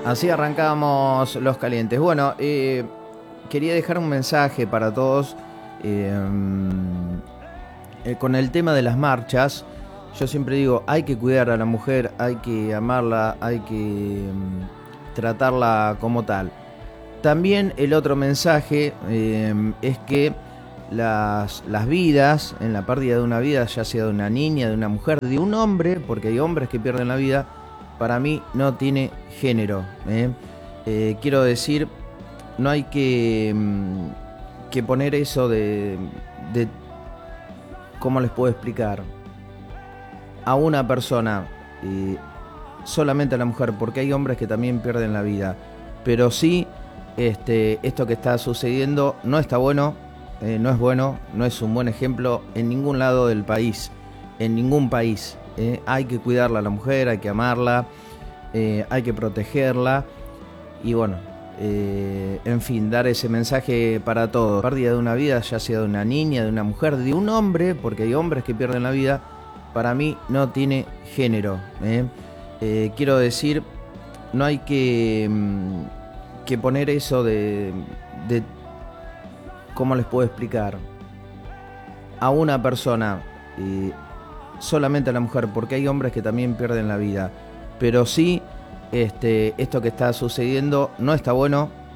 Así arrancamos Los Calientes. Bueno, quería dejar un mensaje para todos con el tema de las marchas. Yo siempre digo, hay que cuidar a la mujer, hay que amarla, hay que tratarla como tal. También el otro mensaje es que las vidas, en la pérdida de una vida, ya sea de una niña, de una mujer, de un hombre, porque hay hombres que pierden la vida, para mí no tiene género. Quiero decir, no hay que poner eso de ¿cómo les puedo explicar? A una persona, solamente a la mujer, porque hay hombres que también pierden la vida. Pero sí, esto que está sucediendo no está bueno, no es bueno, no es un buen ejemplo en ningún lado del país, en ningún país. Hay que cuidarla a la mujer, hay que amarla, hay que protegerla y bueno, en fin, dar ese mensaje para todos. La pérdida de una vida, ya sea de una niña, de una mujer, de un hombre, porque hay hombres que pierden la vida, para mí no tiene género. Quiero decir, no hay que poner eso de ¿cómo les puedo explicar? A una persona, solamente a la mujer, porque hay hombres que también pierden la vida. Pero sí, esto que está sucediendo no está bueno,